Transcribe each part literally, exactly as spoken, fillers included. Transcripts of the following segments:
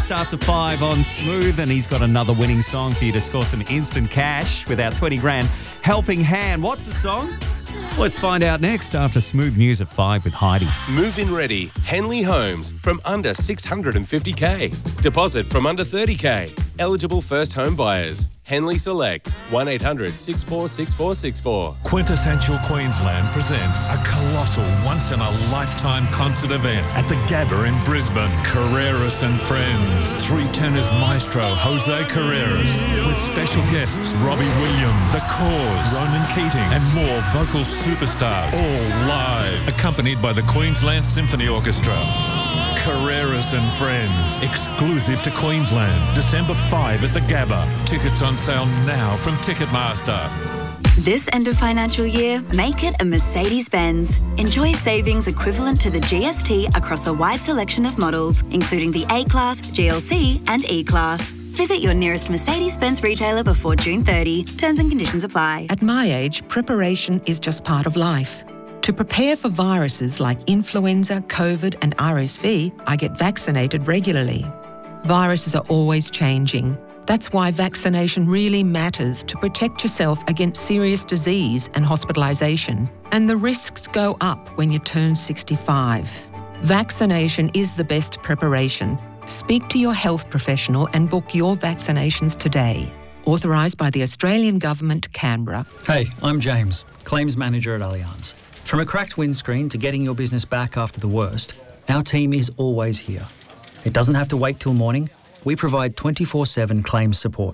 just after five on Smooth, and he's got another winning song for you to score some instant cash with our twenty grand helping hand. What's the song? Let's find out next after Smooth News at five with Heidi. Move-in ready. Henley Homes from under six hundred fifty K. Deposit from under thirty K. Eligible first home buyers. Henley Select. one eight hundred six four six four six four. Quintessential Queensland presents a colossal once-in-a-lifetime concert event at the Gabba in Brisbane. Carreras and Friends. Three tenors maestro Jose Carreras with special guests Robbie Williams, The Cause, Ronan Keating and more vocal superstars, all live, accompanied by the Queensland Symphony Orchestra. Carreras and Friends, exclusive to Queensland, December fifth at the Gabba. Tickets on sale now from Ticketmaster. This end of financial year, make it a Mercedes-Benz. Enjoy savings equivalent to the G S T across a wide selection of models, including the A-Class, G L C and E-Class. Visit your nearest Mercedes-Benz retailer before June thirtieth. Terms and conditions apply. At my age, preparation is just part of life. To prepare for viruses like influenza, COVID and R S V, I get vaccinated regularly. Viruses are always changing. That's why vaccination really matters to protect yourself against serious disease and hospitalisation. And the risks go up when you turn sixty-five. Vaccination is the best preparation. Speak to your health professional and book your vaccinations today. Authorised by the Australian Government, Canberra. Hey, I'm James, Claims Manager at Allianz. From a cracked windscreen to getting your business back after the worst, our team is always here. It doesn't have to wait till morning. We provide twenty-four seven claims support.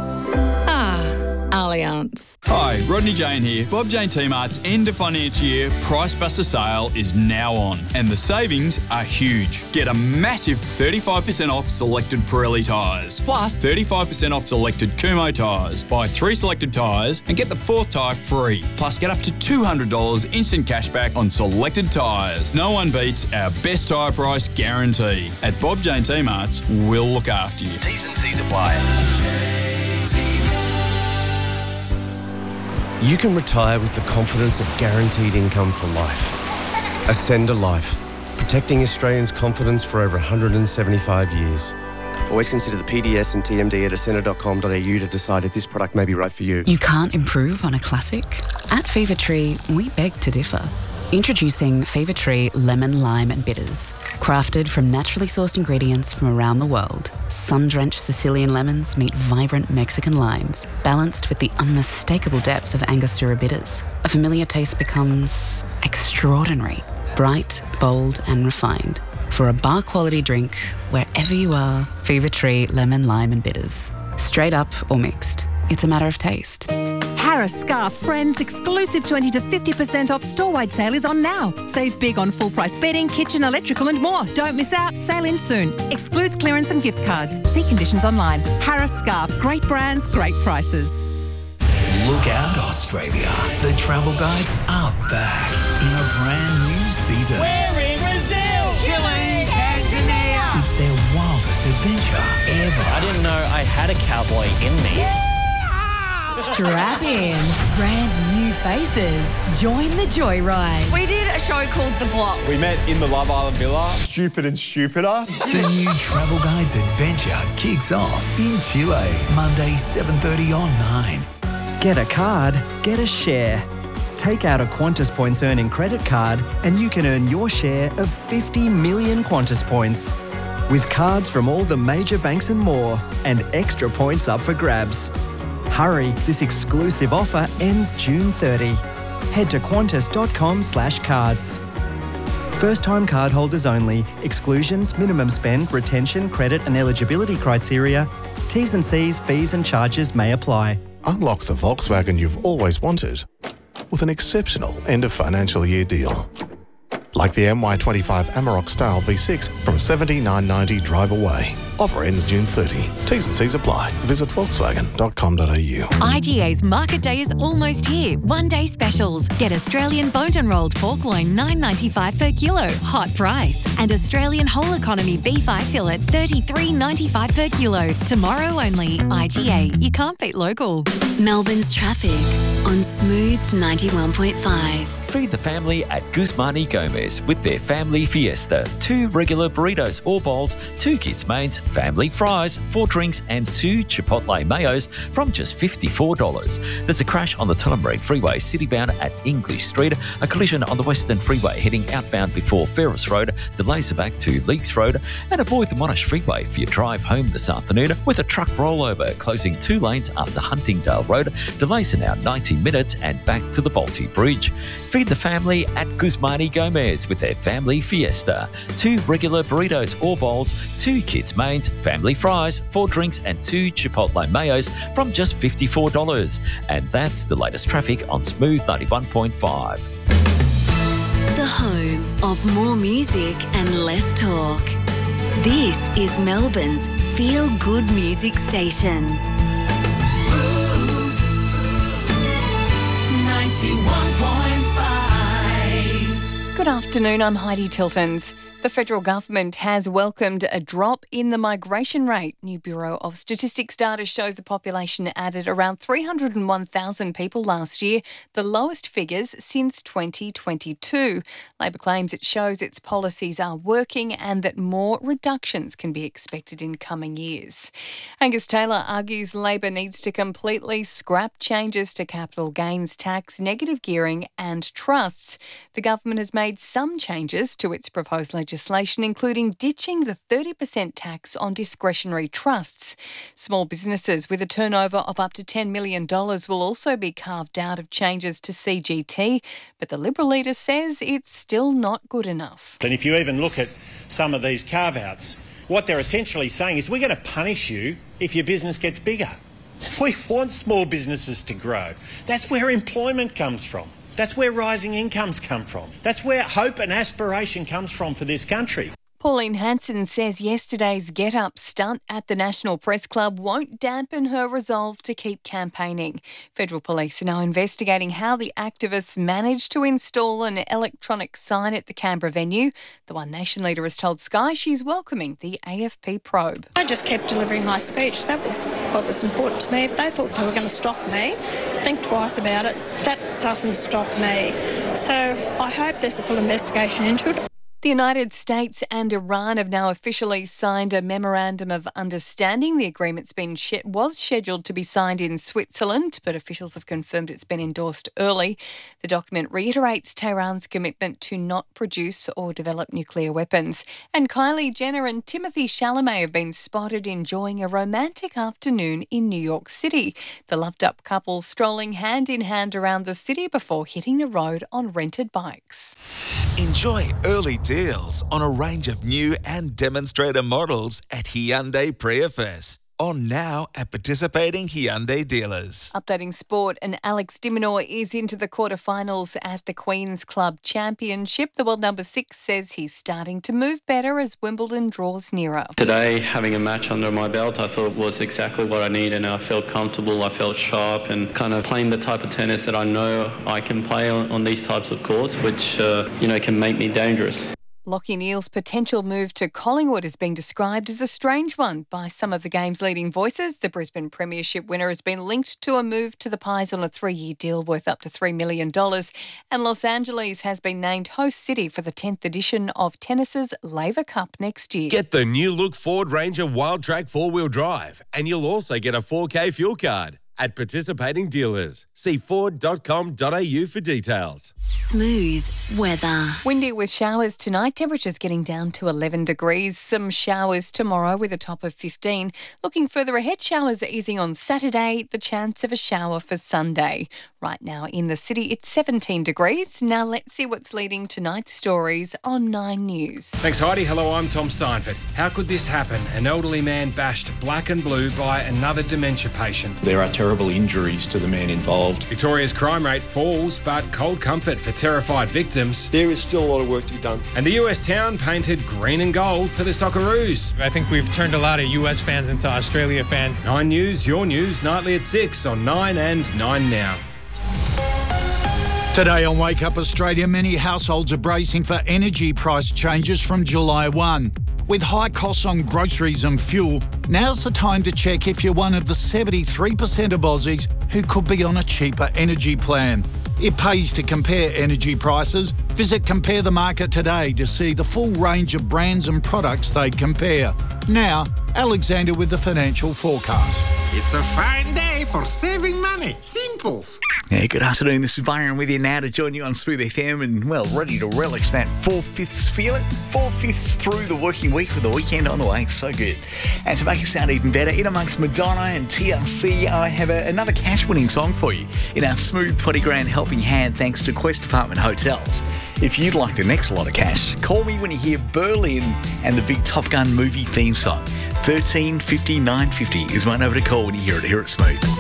Allianz. Hi, Rodney Jane here. Bob Jane T-Mart's end of financial year Price Buster sale is now on, and the savings are huge. Get a massive thirty-five percent off selected Pirelli tyres, plus thirty-five percent off selected Kumho tyres. Buy three selected tyres and get the fourth tyre free, plus get up to two hundred dollars instant cashback on selected tyres. No one beats our best tyre price guarantee. At Bob Jane T-Mart's, we'll look after you. T's and C's apply. You can retire with the confidence of guaranteed income for life. Ascender Life, protecting Australians' confidence for over one hundred seventy-five years. Always consider the P D S and T M D at ascender dot com dot a u to decide if this product may be right for you. You can't improve on a classic? At Fever Tree, we beg to differ. Introducing Fever Tree Lemon, Lime and Bitters. Crafted from naturally sourced ingredients from around the world, sun-drenched Sicilian lemons meet vibrant Mexican limes, balanced with the unmistakable depth of Angostura bitters. A familiar taste becomes extraordinary, bright, bold and refined. For a bar-quality drink, wherever you are, Fever Tree Lemon, Lime and Bitters. Straight up or mixed, it's a matter of taste. Harris Scarf Friends exclusive twenty to fifty percent off store-wide sale is on now. Save big on full-price bedding, kitchen, electrical and more. Don't miss out. Sale ends soon. Excludes clearance and gift cards. See conditions online. Harris Scarf. Great brands, great prices. Look out, Australia. The travel guides are back in a brand new season. We're in Brazil, Chile, Tanzania. It's their wildest adventure ever. I didn't know I had a cowboy in me. Yeah! Strap in. Brand new faces. Join the joyride. We did a show called The Block. We met in the Love Island Villa. Stupid and stupider. The new Travel Guides adventure kicks off in Chile, Monday, seven thirty on Nine. Get a card, get a share. Take out a Qantas Points earning credit card and you can earn your share of fifty million Qantas Points. With cards from all the major banks and more, and extra points up for grabs. Hurry, this exclusive offer ends June thirtieth. Head to qantas dot com slash cards. First-time cardholders only. Exclusions, minimum spend, retention, credit and eligibility criteria. T's and C's, fees and charges may apply. Unlock the Volkswagen you've always wanted with an exceptional end-of-financial year deal. Like the M Y twenty-five Amarok Style V six from seventy-nine ninety drive away. Offer ends June thirtieth. T's and C's apply. Visit volkswagen dot com dot a u. I G A's Market Day is almost here. One-day specials. Get Australian boned and rolled pork loin nine ninety-five per kilo, hot price. And Australian whole economy beef eye fillet thirty-three ninety-five per kilo. Tomorrow only. I G A. You can't beat local. Melbourne's traffic on Smooth ninety-one point five. Feed the family at Guzmani Gomez. Gomez with their Family Fiesta. Two regular burritos or bowls, two kids' mains, family fries, four drinks and two Chipotle mayos from just fifty-four dollars. There's a crash on the Tullamarine Freeway citybound at English Street, a collision on the Western Freeway heading outbound before Ferris Road, delays are back to Leakes Road, and avoid the Monash Freeway for your drive home this afternoon with a truck rollover closing two lanes after Huntingdale Road. Delays are now ninety minutes and back to the Balti Bridge. Feed the family at Guzmani Gomez with their Family Fiesta. Two regular burritos or bowls, two kids' mains, family fries, four drinks and two Chipotle mayos from just fifty-four dollars. And that's the latest traffic on Smooth ninety-one point five. The home of more music and less talk. This is Melbourne's feel-good music station. Smooth ninety-one point five. Good afternoon, I'm Heidi Tiltons. The federal government has welcomed a drop in the migration rate. New Bureau of Statistics data shows the population added around three hundred one thousand people last year, the lowest figures since twenty twenty-two. Labor claims it shows its policies are working and that more reductions can be expected in coming years. Angus Taylor argues Labor needs to completely scrap changes to capital gains tax, negative gearing and trusts. The government has made some changes to its proposed legislation. legislation, including ditching the thirty percent tax on discretionary trusts. Small businesses with a turnover of up to ten million dollars will also be carved out of changes to C G T, but the Liberal leader says it's still not good enough. And if you even look at some of these carve-outs, what they're essentially saying is we're going to punish you if your business gets bigger. We want small businesses to grow. That's where employment comes from. That's where rising incomes come from. That's where hope and aspiration comes from for this country. Pauline Hanson says yesterday's get-up stunt at the National Press Club won't dampen her resolve to keep campaigning. Federal police are now investigating how the activists managed to install an electronic sign at the Canberra venue. The One Nation leader has told Sky she's welcoming the A F P probe. I just kept delivering my speech. That was what was important to me. If they thought they were going to stop me, think twice about it. That doesn't stop me. So I hope there's a full investigation into it. The United States and Iran have now officially signed a memorandum of understanding. The agreement's been sh- was scheduled to be signed in Switzerland, but officials have confirmed it's been endorsed early. The document reiterates Tehran's commitment to not produce or develop nuclear weapons. And Kylie Jenner and Timothée Chalamet have been spotted enjoying a romantic afternoon in New York City. The loved-up couple strolling hand-in-hand around the city before hitting the road on rented bikes. Enjoy early deals on a range of new and demonstrator models at Hyundai Prius. On now at participating Hyundai dealers. Updating sport, and Alex de Minaur is into the quarterfinals at the Queen's Club Championship. The world number six says he's starting to move better as Wimbledon draws nearer. Today, having a match under my belt, I thought was exactly what I needed, and I felt comfortable, I felt sharp, and kind of playing the type of tennis that I know I can play on, on these types of courts, which, uh, you know, can make me dangerous. Lachie Neale's potential move to Collingwood is being described as a strange one by some of the game's leading voices. The Brisbane Premiership winner has been linked to a move to the Pies on a three-year deal worth up to three million dollars. And Los Angeles has been named host city for the tenth edition of tennis's Laver Cup next year. Get the new look Ford Ranger Wild Track four-wheel drive, and you'll also get a four K fuel card at participating dealers. See ford dot com dot a u for details. Smooth weather. Windy with showers tonight. Temperatures getting down to eleven degrees. Some showers tomorrow with a top of fifteen. Looking further ahead, showers are easing on Saturday. The chance of a shower for Sunday. Right now in the city, it's seventeen degrees. Now let's see what's leading tonight's stories on Nine News. Thanks, Heidi. Hello, I'm Tom Steinford. How could this happen? An elderly man bashed black and blue by another dementia patient. There are terrible injuries to the man involved. Victoria's crime rate falls, but cold comfort for terrified victims. There is still a lot of work to be done. And the U S town painted green and gold for the Socceroos. I think we've turned a lot of U S fans into Australia fans. Nine News, your news, nightly at six on Nine and Nine Now. Today on Wake Up Australia, many households are bracing for energy price changes from July first. With high costs on groceries and fuel, now's the time to check if you're one of the seventy-three percent of Aussies who could be on a cheaper energy plan. It pays to compare energy prices. Visit Compare the Market today to see the full range of brands and products they compare. Now, Alexander with the financial forecast. It's a fine day for saving money. Simples. Yeah, good afternoon. This is Byron with you now to join you on Smooth F M and, well, ready to relish that four-fifths feeling. Four-fifths through the working week with the weekend on the way. So good. And to make it sound even better, in amongst Madonna and T L C, I have a, another cash-winning song for you in our Smooth twenty grand helping hand thanks to Quest Apartment Hotels. If you'd like the next lot of cash, call me when you hear Berlin and the big Top Gun movie theme song. thirteen fifty, nine fifty is my number to call when you hear it here at Smooth.